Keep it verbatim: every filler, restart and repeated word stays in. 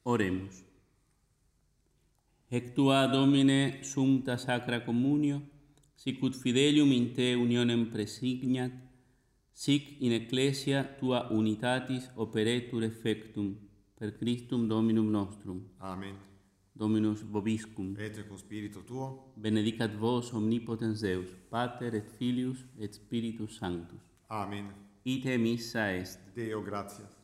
Oremus. Ec tua, Domine, sumpta sacra communio, sic ut fidelium in te unionem presignat, sic in ecclesia tua unitatis operetur effectum, per Christum Dominum nostrum. Amen. Dominus vobiscum. Et cum spiritu tuo. Benedicat vos omnipotens Deus, Pater et Filius et Spiritus Sanctus. Amen. Ite missa est. Deo gratias.